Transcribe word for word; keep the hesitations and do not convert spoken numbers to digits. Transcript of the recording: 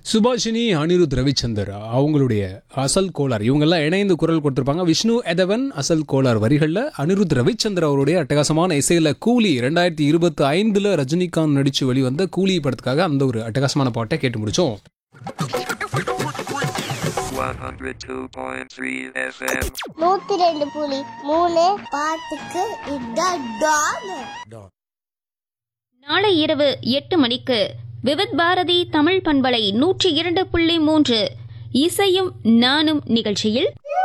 சுபாஷினி, அனிருத் ரவிச்சந்தர் அவங்களுடைய அசல் கோளார், இவங்கெல்லாம் இணைந்து குரல் கொடுத்திருப்பாங்க. விஷ்ணு எதவன் அசல் கோளார் வரிகளில், அனிருத் ரவிச்சந்தர் அவருடைய அட்டகாசமான இசையில் கூலி ரெண்டாயிரத்தி இருபத்தி ஐந்துல ரஜினிகாந்த் நடிச்சு வெளிவந்த கூலி படத்துக்காக அந்த ஒரு அட்டகாசமான பாட்டை கேட்டு முடிச்சோம். நூத்தி ரெண்டு புள்ளி மூணு பாட்டுக்கு இதான் டான். நாளை இரவு எட்டு மணிக்கு விவித் பாரதி தமிழ் பண்பலை நூற்றி இரண்டு புள்ளி மூன்று இசையும் நானும் நிகழ்ச்சியில்